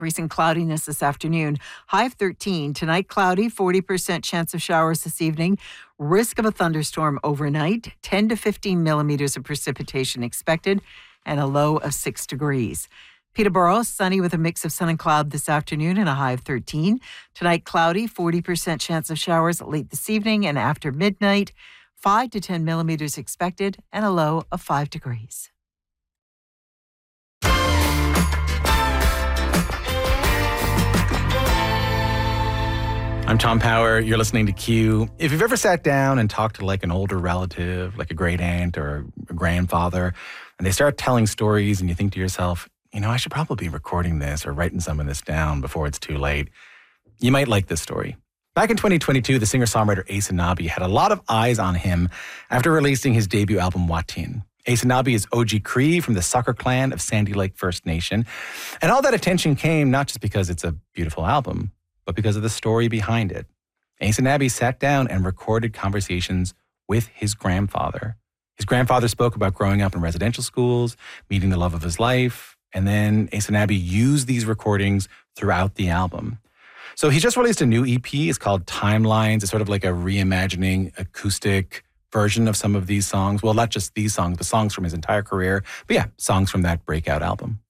Recent cloudiness this afternoon. High of 13. Tonight, cloudy, 40% chance of showers this evening. Risk of a thunderstorm overnight. 10 to 15 millimeters of precipitation expected, and a low of 6 degrees. Peterborough, sunny with a mix of sun and cloud this afternoon and a high of 13. Tonight, cloudy, 40% chance of showers late this evening and after midnight. 5 to 10 millimeters expected, and a low of 5 degrees. I'm Tom Power. You're listening to Q. If you've ever sat down and talked to like an older relative, like a great aunt or a grandfather, and they start telling stories and you think to yourself, I should probably be recording this or writing some of this down before it's too late, you might like this story. Back in 2022, the singer-songwriter Ace Anabi had a lot of eyes on him after releasing his debut album, Watin. Ace Anabi is OG Cree from the Sucker Clan of Sandy Lake First Nation. And all that attention came not just because it's a beautiful album, but because of the story behind it. Ace Anabi sat down and recorded conversations with his grandfather. His grandfather spoke about growing up in residential schools, meeting the love of his life, and then Ace Anabi used these recordings throughout the album. So he just released a new EP. It's called Timelines. It's sort of like a reimagining acoustic version of some of these songs. Well, not just these songs, but songs from his entire career. But yeah, songs from that breakout album.